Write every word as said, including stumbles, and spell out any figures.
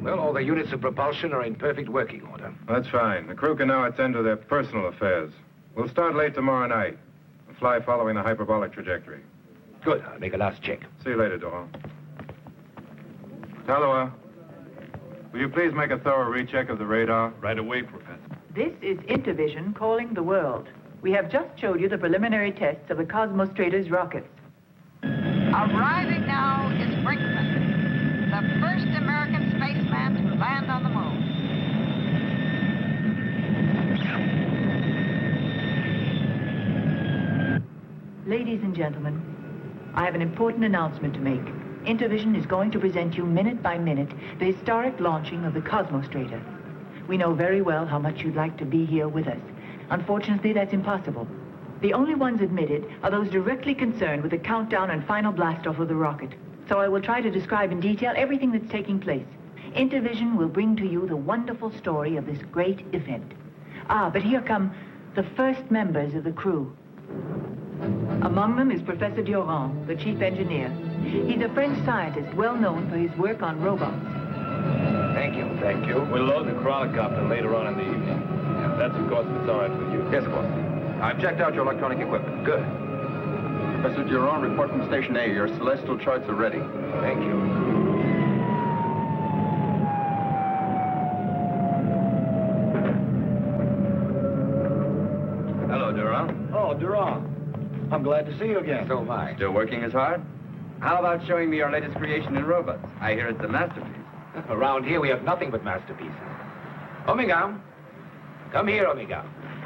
Well, all the units of propulsion are in perfect working order. That's fine. The crew can now attend to their personal affairs. We'll start late tomorrow night and fly following the hyperbolic trajectory. Good. I'll make a last check. See you later, Doran. Talua, will you please make a thorough recheck of the radar? Right away, Professor. This is Intervision calling the world. We have just showed you the preliminary tests of the Cosmostrator's rockets. Arriving now is Brinkman, the first American spaceman to land on the moon. Ladies and gentlemen, I have an important announcement to make. Intervision is going to present you minute by minute the historic launching of the Cosmostrator. We know very well how much you'd like to be here with us. Unfortunately, that's impossible. The only ones admitted are those directly concerned with the countdown and final blastoff of the rocket. So I will try to describe in detail everything that's taking place. Intervision will bring to you the wonderful story of this great event. Ah, but here come the first members of the crew. Among them is Professor Durand, the chief engineer. He's a French scientist well known for his work on robots. Thank you, thank you. We'll load the chronocopter later on in the evening. That's, of course, if it's all right with you. Yes, of course. I've checked out your electronic equipment. Good. Professor Durand, report from Station A. Your celestial charts are ready. Thank you. Hello, Durand. Oh, Durand. I'm glad to see you again. So am I. Still working as hard? How about showing me your latest creation in robots? I hear it's a masterpiece. Around here, we have nothing but masterpieces. Omega. Come here, Omega.